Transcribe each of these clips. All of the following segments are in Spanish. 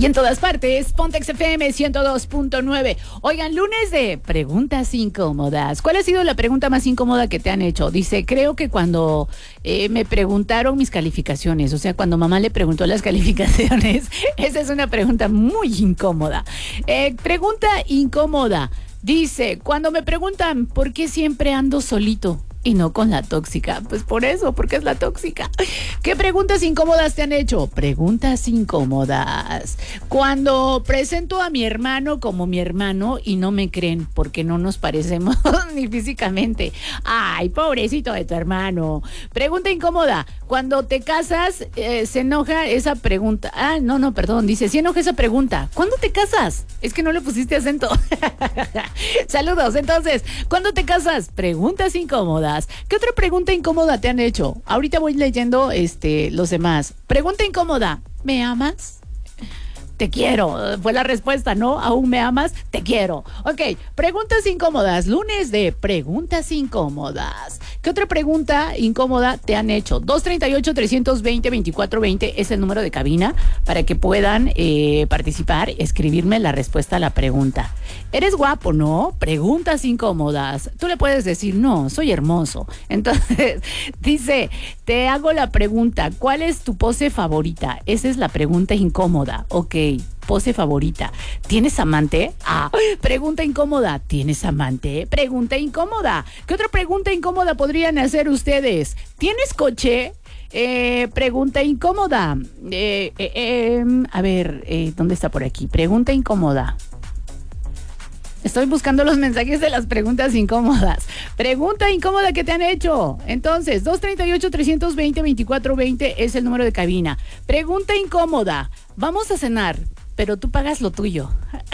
Y en todas partes, Pontex FM 102.9. Oigan, lunes de preguntas incómodas. ¿Cuál ha sido la pregunta más incómoda que te han hecho? Dice, creo que cuando me preguntaron mis calificaciones, o sea, cuando mamá le preguntó las calificaciones, esa es una pregunta muy incómoda. Pregunta incómoda. Dice, cuando me preguntan, ¿por qué siempre ando solito y no con la tóxica? Pues por eso, porque es la tóxica. ¿Qué preguntas incómodas te han hecho? Preguntas incómodas. Cuando presento a mi hermano como mi hermano y no me creen porque no nos parecemos ni físicamente. Ay, pobrecito de tu hermano. Pregunta incómoda. Cuando te casas, se enoja esa pregunta. Perdón. Dice, sí enoja esa pregunta. ¿Cuándo te casas? Es que no le pusiste acento. Saludos. Entonces, ¿cuándo te casas? Preguntas incómodas. ¿Qué otra pregunta incómoda te han hecho? Ahorita voy leyendo los demás. Pregunta incómoda. ¿Me amas? Te quiero. Fue la respuesta, ¿no? ¿Aún me amas? Te quiero. Ok, preguntas incómodas. Lunes de preguntas incómodas. ¿Qué otra pregunta incómoda te han hecho? 238-320-2420 es el número de cabina para que puedan participar, escribirme la respuesta a la pregunta. ¿Eres guapo, no? Preguntas incómodas. Tú le puedes decir, no, soy hermoso. Entonces, dice, te hago la pregunta, ¿cuál es tu pose favorita? Esa es la pregunta incómoda. Ok. Pose favorita. ¿Tienes amante? Pregunta incómoda. ¿Tienes amante? Pregunta incómoda. ¿Qué otra pregunta incómoda podrían hacer ustedes? ¿Tienes coche? Pregunta incómoda. ¿Dónde está por aquí? Pregunta incómoda. Estoy buscando los mensajes de las preguntas incómodas. Pregunta incómoda que te han hecho. Entonces, 238-320-2420 es el número de cabina. Pregunta incómoda. Vamos a cenar, pero tú pagas lo tuyo.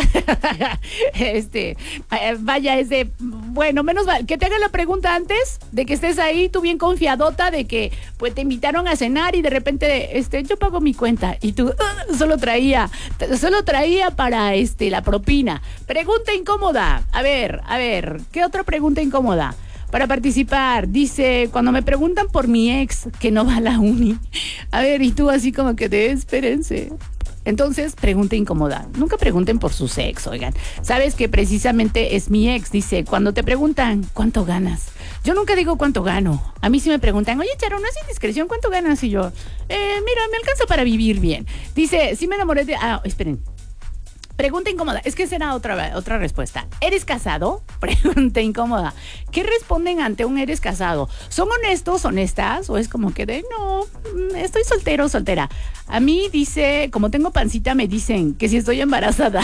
Bueno, menos mal que te haga la pregunta antes de que estés ahí, tú bien confiadota de que pues te invitaron a cenar y de repente yo pago mi cuenta y tú solo traía para la propina. Pregunta incómoda. A ver, ¿qué otra pregunta incómoda? Para participar, dice, cuando me preguntan por mi ex que no va a la uni. A ver, y tú así como que espérense. Entonces, pregunta incómoda. Nunca pregunten por su sexo, oigan. Sabes que precisamente es mi ex. Dice, cuando te preguntan, ¿cuánto ganas? Yo nunca digo cuánto gano. A mí sí me preguntan, oye, Charo, ¿no es indiscreción? ¿Cuánto ganas? Y yo, mira, me alcanza para vivir bien. Dice, sí me enamoré de... esperen. Pregunta incómoda. Es que será otra respuesta. ¿Eres casado? Pregunta incómoda. ¿Qué responden ante un eres casado? ¿Son honestos, honestas? ¿O es como que no, estoy soltero, soltera? A mí dice, como tengo pancita, me dicen que si estoy embarazada.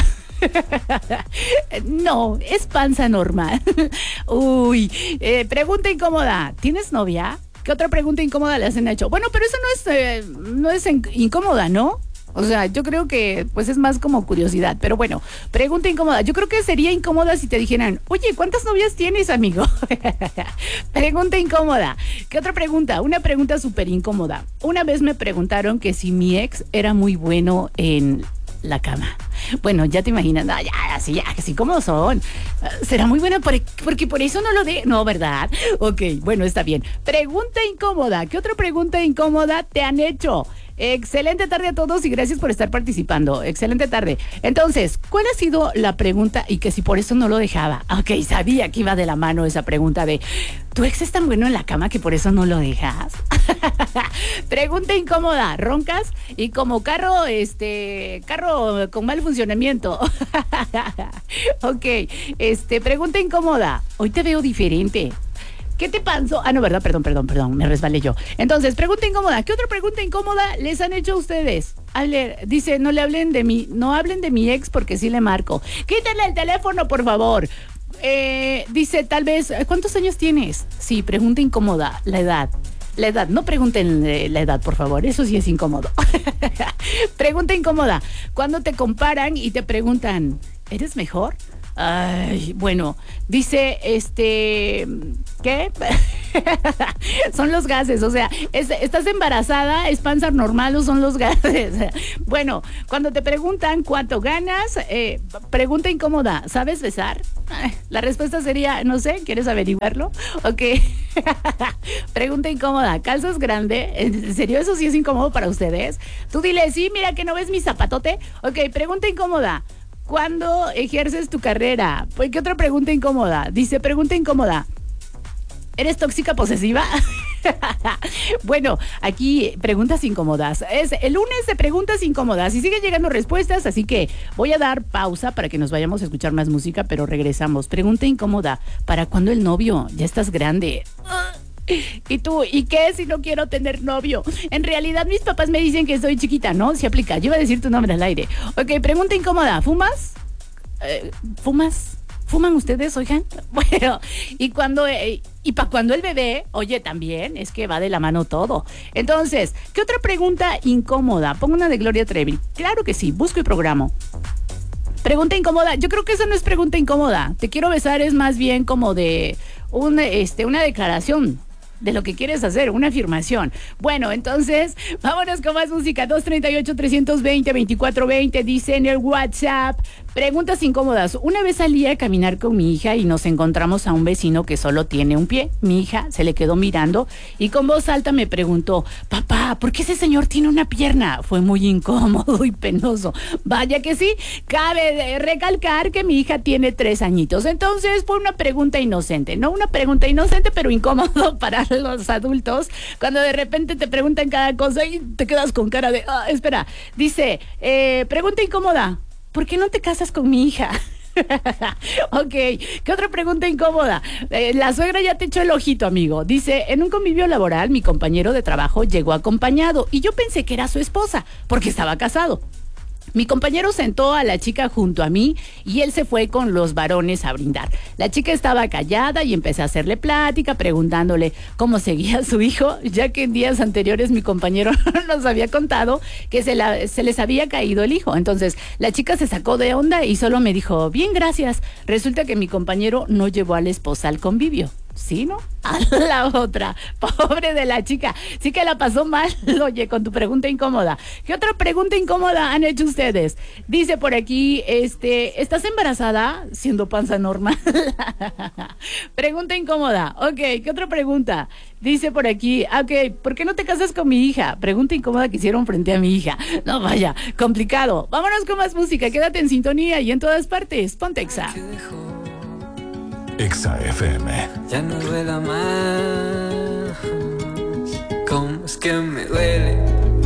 No, es panza normal. Uy, pregunta incómoda. ¿Tienes novia? ¿Qué otra pregunta incómoda les han hecho? Bueno, pero eso no es incómoda, ¿no? O sea, yo creo que pues es más como curiosidad, pero bueno, pregunta incómoda. Yo creo que sería incómoda si te dijeran, oye, ¿cuántas novias tienes, amigo? Pregunta incómoda. ¿Qué otra pregunta? Una pregunta súper incómoda. Una vez me preguntaron que si mi ex era muy bueno en la cama. Bueno, ya te imaginas, así como son. Será muy buena porque por eso no lo de... No, ¿verdad? Ok, bueno, está bien. Pregunta incómoda. ¿Qué otra pregunta incómoda te han hecho? Excelente tarde a todos y gracias por estar participando. Excelente tarde. Entonces, ¿cuál ha sido la pregunta y que si por eso no lo dejaba? Ok, sabía que iba de la mano esa pregunta de ¿tu ex es tan bueno en la cama que por eso no lo dejas? Pregunta incómoda. ¿Roncas? Y como carro con mal funcionamiento. Ok, pregunta incómoda. Hoy te veo diferente. ¿Qué te pasó? No, ¿verdad? Perdón, me resbalé yo. Entonces, pregunta incómoda. ¿Qué otra pregunta incómoda les han hecho ustedes? Dice, no hablen de mi ex porque sí le marco. Quítale el teléfono, por favor. Dice, tal vez, ¿cuántos años tienes? Sí, pregunta incómoda. La edad, no pregunten la edad, por favor, eso sí es incómodo. Pregunta incómoda. Cuando te comparan y te preguntan, ¿eres mejor? Ay, bueno, dice, ¿qué? Son los gases, o sea, ¿estás embarazada? ¿Es panza normal o son los gases? Bueno, cuando te preguntan cuánto ganas, pregunta incómoda, ¿sabes besar? La respuesta sería, no sé, ¿quieres averiguarlo? Ok. Pregunta incómoda. ¿Calzas grande? ¿En serio eso sí es incómodo para ustedes? Tú dile, sí, mira que no ves mi zapatote. Ok, pregunta incómoda. ¿Cuándo ejerces tu carrera? Pues, ¿qué otra pregunta incómoda? Dice, pregunta incómoda. ¿Eres tóxica posesiva? Bueno, aquí preguntas incómodas. Es el lunes de preguntas incómodas y siguen llegando respuestas, así que voy a dar pausa para que nos vayamos a escuchar más música, pero regresamos. Pregunta incómoda. ¿Para cuándo el novio? Ya estás grande. ¿Y tú? ¿Y qué si no quiero tener novio? En realidad mis papás me dicen que soy chiquita, ¿no? Se aplica. Yo iba a decir tu nombre al aire. Ok, pregunta incómoda. ¿Fumas? ¿Fumas? ¿Fuman ustedes, oigan? Bueno, y para cuando el bebé, oye, también, es que va de la mano todo. Entonces, ¿qué otra pregunta incómoda? Pongo una de Gloria Trevi. Claro que sí, busco y programo. Pregunta incómoda, yo creo que eso no es pregunta incómoda. Te quiero besar es más bien como de una declaración de lo que quieres hacer, una afirmación. Bueno, entonces, vámonos con más música. 238-320-2420, dice en el WhatsApp. Preguntas incómodas. Una vez salí a caminar con mi hija y nos encontramos a un vecino que solo tiene un pie. Mi hija se le quedó mirando y con voz alta me preguntó, papá, ¿por qué ese señor tiene una pierna? Fue muy incómodo y penoso. Vaya que sí, cabe recalcar que mi hija tiene 3 añitos. Entonces fue una pregunta inocente, no una pregunta inocente, pero incómodo para los adultos, cuando de repente te preguntan cada cosa y te quedas con cara de, espera, dice, pregunta incómoda. ¿Por qué no te casas con mi hija? Ok, ¿qué otra pregunta incómoda? La suegra ya te echó el ojito, amigo. Dice, en un convivio laboral, mi compañero de trabajo llegó acompañado y yo pensé que era su esposa, porque estaba casado. Mi compañero sentó a la chica junto a mí y él se fue con los varones a brindar. La chica estaba callada y empecé a hacerle plática preguntándole cómo seguía su hijo, ya que en días anteriores mi compañero nos había contado que se les había caído el hijo. Entonces la chica se sacó de onda y solo me dijo, bien, gracias. Resulta que mi compañero no llevó a la esposa al convivio. ¿Sí, no? A la otra. Pobre de la chica. Sí que la pasó mal, oye, con tu pregunta incómoda. ¿Qué otra pregunta incómoda han hecho ustedes? Dice por aquí, ¿estás embarazada siendo panza normal? Pregunta incómoda. Ok, ¿qué otra pregunta? Dice por aquí, ok, ¿por qué no te casas con mi hija? Pregunta incómoda que hicieron frente a mi hija. No, vaya, complicado. Vámonos con más música. Quédate en sintonía y en todas partes. Ponte Exa. Exa FM. Ya no duela más. ¿Cómo es que me duele?